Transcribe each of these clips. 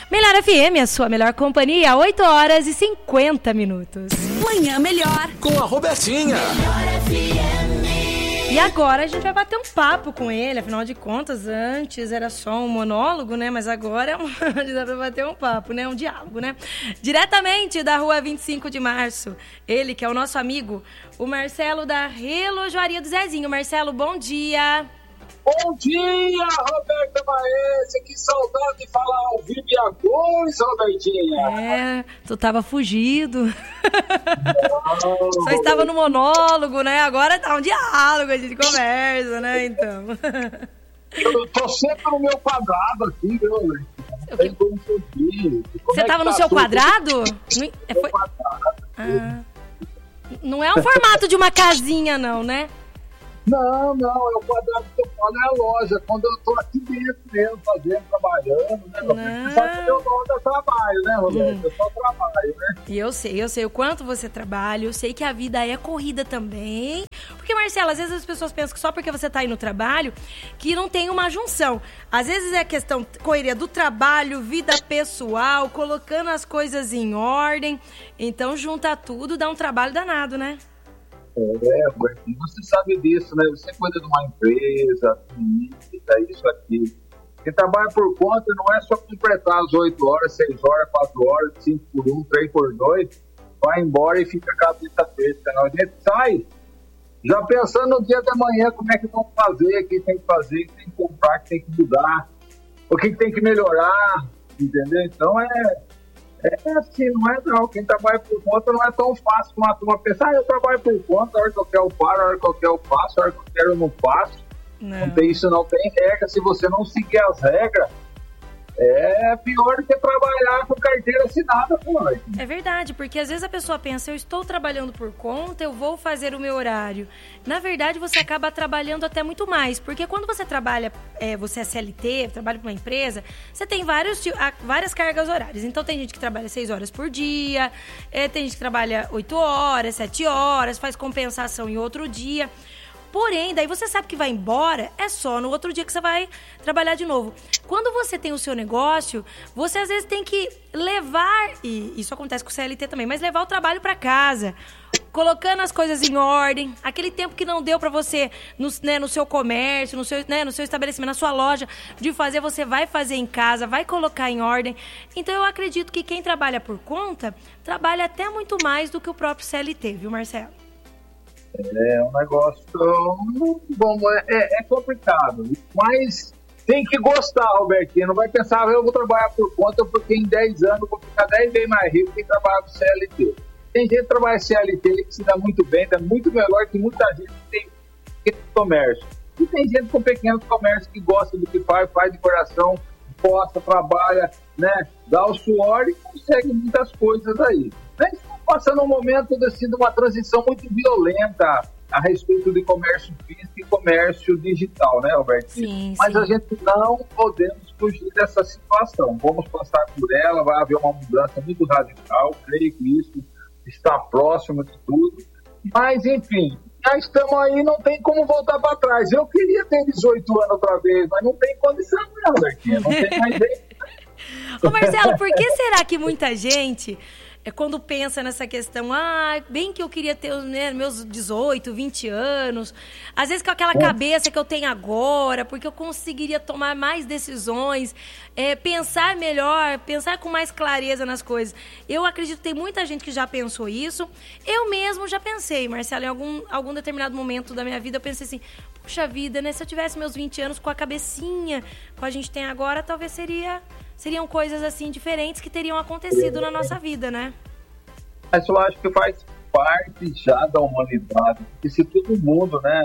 Melhor FM, a sua melhor companhia, 8 horas e 50 minutos. Manhã Melhor. Com a Robertinha. E agora a gente vai bater um papo com ele, afinal de contas, antes era só um monólogo, né? Mas agora dá pra bater um papo, né? Um diálogo, né? Diretamente da rua 25 de março, ele que é o nosso amigo, o Marcelo da Relojoaria do Zezinho. Marcelo, bom dia! Bom dia, Roberta Maese, que saudade de falar ao vivo e a cores, Robertinha. Tu tava fugido. Só estava no monólogo, né? Agora tá um diálogo, a gente conversa, né? Então. Eu tô sempre no meu quadrado aqui, viu, Robertinha? Não tem como fugir. Você tava no seu quadrado? Foi... Não é o formato de uma casinha, não, né? Não, é o quadrado que eu falo, é a loja, quando eu tô aqui dentro mesmo, fazendo, trabalhando, né, Roberto? Só que eu não trabalho, né, Roberto? Eu só trabalho, né? E eu sei o quanto você trabalha, eu sei que a vida é corrida também. Porque, Marcelo, às vezes as pessoas pensam que só porque você tá aí no trabalho, que não tem uma junção. Às vezes é questão, correria do trabalho, vida pessoal, colocando as coisas em ordem. Então, junta tudo, dá um trabalho danado, né? Você sabe disso, né? Você cuida de uma empresa, administra isso aqui. Quem trabalha por conta não é só completar as 8 horas, 6 horas, 4 horas, 5 por 1, 3 por 2, vai embora e fica com a cabeça fresca. A gente sai já pensando no dia da manhã, como é que vão fazer, o que tem que fazer, o que tem que comprar, o que tem que mudar, o que tem que melhorar, entendeu? Então é assim, não é não. Quem trabalha por conta não é tão fácil como a turma pensar, eu trabalho por conta, a hora que eu quero eu paro, a hora que eu quero eu faço, a hora que eu quero eu não faço. Não tem isso, não tem regra. Se você não seguir as regras, é pior do que trabalhar com carteira assinada, pô. É verdade, porque às vezes a pessoa pensa, eu estou trabalhando por conta, eu vou fazer o meu horário. Na verdade, você acaba trabalhando até muito mais, porque quando você trabalha, você é CLT, trabalha para uma empresa, você tem várias cargas horárias. Então, tem gente que trabalha 6 horas por dia, tem gente que trabalha 8 horas, 7 horas, faz compensação em outro dia. Porém, daí você sabe que vai embora, é só no outro dia que você vai trabalhar de novo. Quando você tem o seu negócio, você às vezes tem que levar, e isso acontece com o CLT também, mas levar o trabalho para casa, colocando as coisas em ordem, aquele tempo que não deu para você no seu comércio, no seu estabelecimento, na sua loja, de fazer, você vai fazer em casa, vai colocar em ordem. Então eu acredito que quem trabalha por conta, trabalha até muito mais do que o próprio CLT, viu, Marcelo? É um negócio bom, é complicado, mas tem que gostar, Robertinho. Não vai pensar, eu vou trabalhar por conta porque em 10 anos eu vou ficar 10 vezes mais rico que trabalhar com CLT. Tem gente que trabalha CLT que se dá muito bem, dá muito melhor que muita gente que tem pequeno comércio. E tem gente com pequeno comércio que gosta do que faz de coração, posta, trabalha, né, dá o suor e consegue muitas coisas aí. Mas passando um momento de uma transição muito violenta a respeito de comércio físico e comércio digital, né, Roberto? Sim, mas sim. A gente não podemos fugir dessa situação. Vamos passar por ela, vai haver uma mudança muito radical, creio que isso está próximo de tudo. Mas, enfim, já estamos aí, não tem como voltar para trás. Eu queria ter 18 anos outra vez, mas não tem condição, não, Roberto. Não tem mais jeito. Ô, Marcelo, por que será que muita gente... quando pensa nessa questão, bem que eu queria ter, né, meus 18, 20 anos, às vezes com aquela cabeça que eu tenho agora, porque eu conseguiria tomar mais decisões, pensar melhor, pensar com mais clareza nas coisas. Eu acredito que tem muita gente que já pensou isso. Eu mesmo já pensei, Marcelo, em algum determinado momento da minha vida, eu pensei assim, puxa vida, né, se eu tivesse meus 20 anos com a cabecinha que a gente tem agora, talvez seriam coisas assim diferentes que teriam acontecido na nossa vida, né? Mas eu acho que faz parte já da humanidade, porque se todo mundo, né?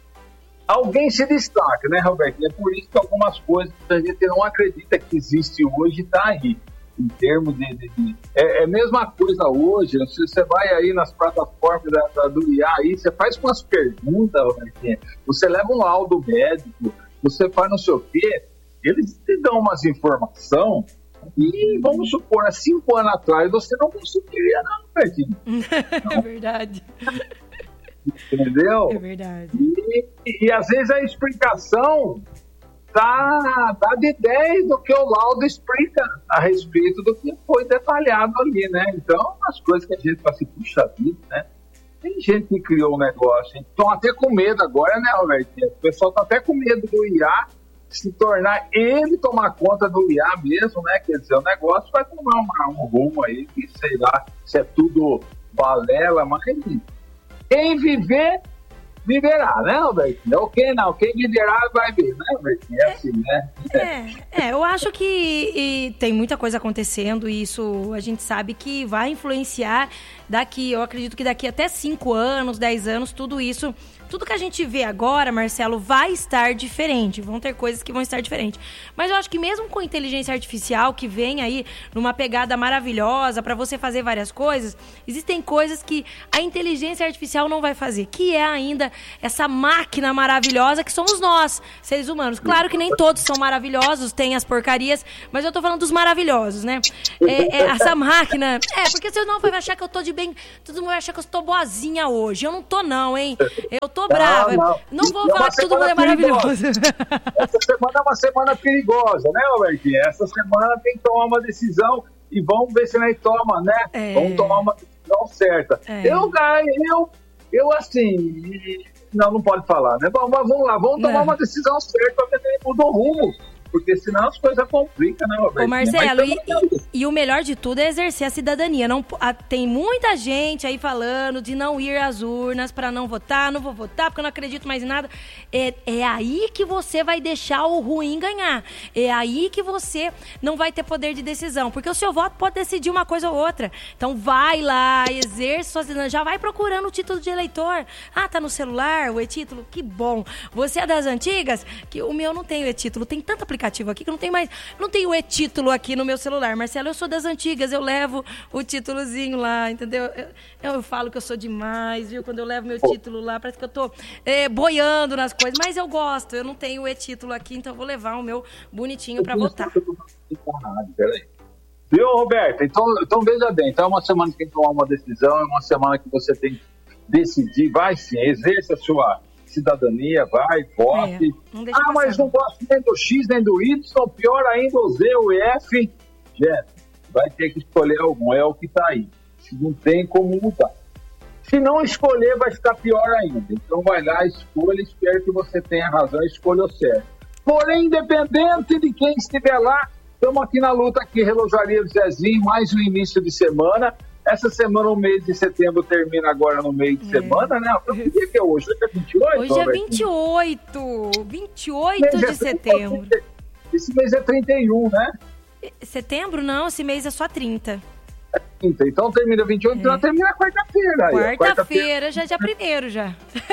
Alguém se destaca, né, Roberto? É por isso que algumas coisas que a gente não acredita que existe hoje está aí. Em termos de... É a mesma coisa hoje, se você vai aí nas plataformas do IA aí, você faz umas perguntas, Roberto, você leva um laudo médico, você faz não sei o quê, eles te dão umas informações e, vamos supor, há 5 anos atrás você não conseguiria, não, Bertinho. É verdade. Entendeu? É verdade. E às vezes a explicação dá de 10 do que o laudo explica a respeito do que foi detalhado ali, né? Então, as coisas que a gente fala assim, puxa vida, né? Tem gente que criou um negócio, estão até com medo agora, né, Robertinho? O pessoal está até com medo do IA se tornar, ele tomar conta do IA mesmo, né? Quer dizer, o negócio vai tomar um rumo aí, que sei lá, se é tudo balela, mas quem viver, viverá, né, Robertinho? Quem não, quem viverá vai ver, né, Robertinho? É assim, né? Eu acho que tem muita coisa acontecendo e isso a gente sabe que vai influenciar eu acredito que daqui até 5 anos, 10 anos, tudo isso, tudo que a gente vê agora, Marcelo, vai estar diferente. Vão ter coisas que vão estar diferentes. Mas eu acho que mesmo com inteligência artificial, que vem aí numa pegada maravilhosa para você fazer várias coisas, existem coisas que a inteligência artificial não vai fazer, que é ainda essa máquina maravilhosa que somos nós, seres humanos. Claro que nem todos são maravilhosos, tem as porcarias, mas eu tô falando dos maravilhosos, né? Essa máquina... porque senão vai achar que eu tô de bem... Todo mundo vai achar que eu estou boazinha hoje. Eu não tô não, hein? Eu tô brava. Não vou falar que todo mundo é maravilhoso. Essa semana é uma semana perigosa, né, Robertinho? Essa semana tem que tomar uma decisão e vamos ver se nós toma, né? Vamos tomar uma decisão certa. Eu assim... Não pode falar, né? Vamos lá, vamos tomar uma decisão certa para ver se mudou o rumo. Porque senão as coisas complicam, né, Roberto? Ô, Marcelo, e o melhor de tudo é exercer a cidadania. Tem muita gente aí falando de não ir às urnas para não vou votar porque eu não acredito mais em nada. É aí que você vai deixar o ruim ganhar. É aí que você não vai ter poder de decisão. Porque o seu voto pode decidir uma coisa ou outra. Então vai lá, exerce sua cidadania. Já vai procurando o título de eleitor. Tá no celular, o e-título? Que bom. Você é das antigas? Que o meu não tem o e-título. Tem tanta aplicativo aqui que não tem o e-título aqui no meu celular. Marcelo, eu sou das antigas, eu levo o títulozinho lá, entendeu? Eu falo que eu sou demais, viu? Quando eu levo meu título lá, parece que eu tô boiando nas coisas, mas eu gosto, eu não tenho o e-título aqui, então eu vou levar o meu bonitinho para votar. Viu, Roberto? Então veja bem, então é uma semana que tem que tomar uma decisão, é uma semana que você tem que decidir, vai sim, exerça a sua cidadania, vai, vote. Mas não gosto nem do X, nem do Y, pior ainda o Z, o F. Gente, vai ter que escolher algum, é o que está aí. Não tem como mudar. Se não escolher, vai ficar pior ainda. Então vai lá, escolha, espero que você tenha razão, escolha o certo. Porém, independente de quem estiver lá, estamos aqui na luta, aqui, Relojaria do Zezinho, mais um início de semana. Essa semana, o mês de setembro, termina agora no meio de semana, né? Que dia que é hoje? Hoje é 28? Hoje é 28 de setembro. Esse mês é 31, né? Setembro não, esse mês é só 30. Então termina 28, então termina quarta-feira. Quarta-feira, já é dia 1º já.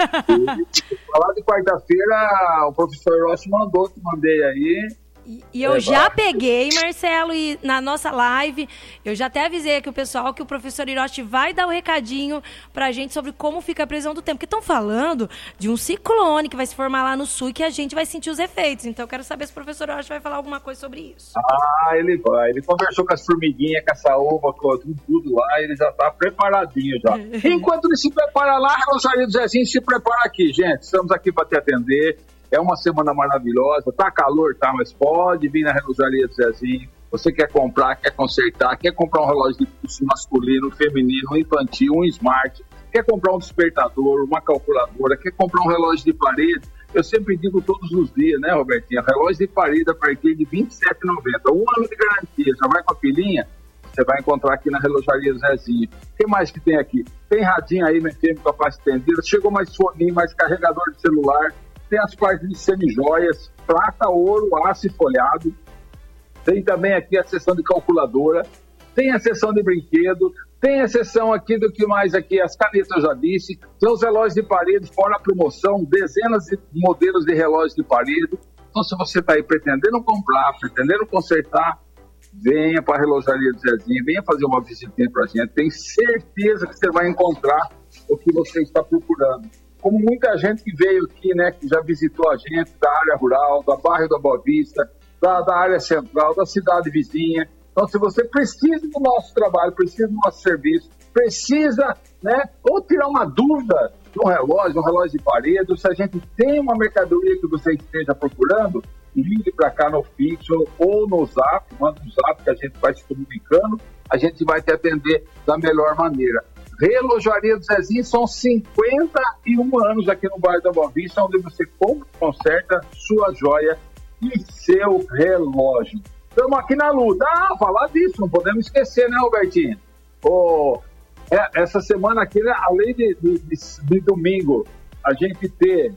Falar de quarta-feira, o professor Rossi mandou, que mandei aí. E eu já peguei, Marcelo, e na nossa live, eu já até avisei aqui o pessoal que o professor Hiroshi vai dar um recadinho pra gente sobre como fica a previsão do tempo. Porque estão falando de um ciclone que vai se formar lá no sul e que a gente vai sentir os efeitos. Então eu quero saber se o professor Hiroshi vai falar alguma coisa sobre isso. Ele vai. Ele conversou com as formiguinhas, com a saúva, com tudo lá, ele já tá preparadinho já. Enquanto ele se prepara lá, a Relojaria do Zezinho se prepara aqui, gente. Estamos aqui para te atender. É uma semana maravilhosa, tá calor, tá, mas pode vir na Relojaria do Zezinho. Você quer comprar, quer consertar, quer comprar um relógio de pulso masculino, feminino, infantil, um smart, quer comprar um despertador, uma calculadora, quer comprar um relógio de parede. Eu sempre digo todos os dias, né, Robertinho? Relógio de parede a partir de R$ 27,90. 1 ano de garantia, já vai com a pilinha? Você vai encontrar aqui na Relojaria do Zezinho. O que mais que tem aqui? Tem radinho aí, FM capacitendida, chegou mais foninho, mais carregador de celular. Tem as partes de semijoias, prata, ouro, aço e folhado. Tem também aqui a seção de calculadora. Tem a seção de brinquedo. Tem a seção aqui do que mais aqui, as canetas eu já disse. Tem os relógios de parede, fora a promoção, dezenas de modelos de relógios de parede. Então, se você está aí pretendendo comprar, pretendendo consertar, venha para a Relojaria do Zezinho, venha fazer uma visitinha para a gente. Tenho certeza que você vai encontrar o que você está procurando. Como muita gente que veio aqui, né, que já visitou a gente da área rural, do bairro da Boa Vista, da área central, da cidade vizinha. Então, se você precisa do nosso trabalho, precisa do nosso serviço, precisa, né, ou tirar uma dúvida de um relógio de parede, ou se a gente tem uma mercadoria que você esteja procurando, ligue para cá no fixo ou no Zap, manda um Zap que a gente vai se comunicando, a gente vai te atender da melhor maneira. Relojaria do Zezinho, são 51 anos aqui no bairro da Boa Vista, onde você compra e conserta sua joia e seu relógio. Estamos aqui na luta. Falar disso, não podemos esquecer, né, Albertinho? Essa semana aqui, né, além de domingo, a gente ter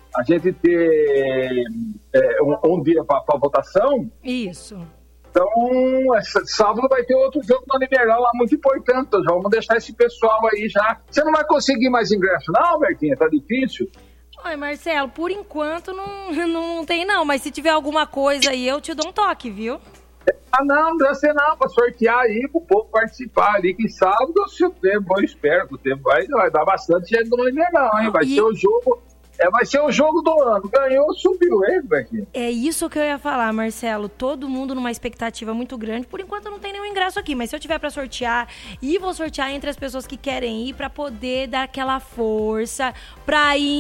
um dia para votação. Isso. Então, sábado vai ter outro jogo no Liberal lá muito importante. Então, já vamos deixar esse pessoal aí já. Você não vai conseguir mais ingresso, não, Bertinha? Tá difícil? Oi, Marcelo, por enquanto não tem não, mas se tiver alguma coisa aí, eu te dou um toque, viu? Não deve ser não, pra sortear aí, pro povo participar ali, que sábado, se o tempo, eu espero que o tempo vai dar bastante gente no Liberal, hein? Vai ser o jogo... vai ser o jogo do ano. Ganhou, subiu, hein, Bequinha? É isso que eu ia falar, Marcelo. Todo mundo numa expectativa muito grande. Por enquanto não tem nenhum ingresso aqui, mas se eu tiver pra sortear, vou sortear entre as pessoas que querem ir pra poder dar aquela força pra ir